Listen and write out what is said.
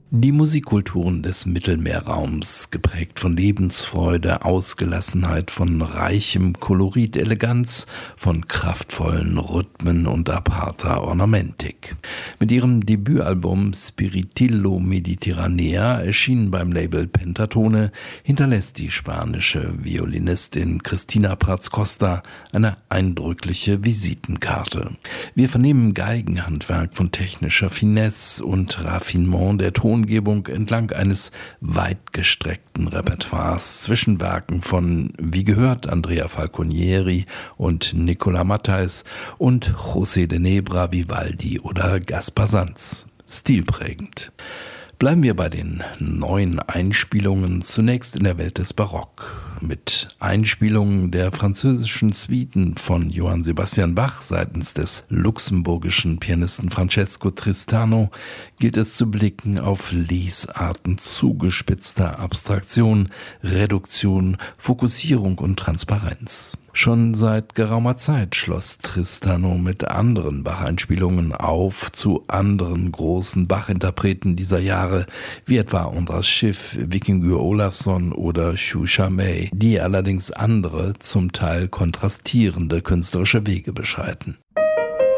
Die Musikkulturen des Mittelmeerraums, geprägt von Lebensfreude, Ausgelassenheit, von reichem Kolorit, Eleganz, von kraftvollen Rhythmen und aparter Ornamentik. Mit ihrem Debütalbum Spiritillo Mediterranea, erschienen beim Label Pentatone, hinterlässt die spanische Violinistin Cristina Prats Costa eine eindrückliche Visitenkarte. Wir vernehmen Geigenhandwerk von technischer Finesse und Raffinement der Tongebung entlang eines weitgestreckten Repertoires zwischen Werken von, wie gehört, Andrea Falconieri und Nicola Matthijs und José de Nebra, Vivaldi oder Gaspar Sanz. Stilprägend. Bleiben wir bei den neuen Einspielungen, zunächst in der Welt des Barock. Mit Einspielungen der französischen Suiten von Johann Sebastian Bach seitens des luxemburgischen Pianisten Francesco Tristano gilt es zu blicken auf Lesarten zugespitzter Abstraktion, Reduktion, Fokussierung und Transparenz. Schon seit geraumer Zeit schloss Tristano mit anderen Bach-Einspielungen auf zu anderen großen Bach-Interpreten dieser Jahre, wie etwa Andras Schiff, Vikingur Olafsson oder Shusha May, die allerdings andere, zum Teil kontrastierende künstlerische Wege beschreiten.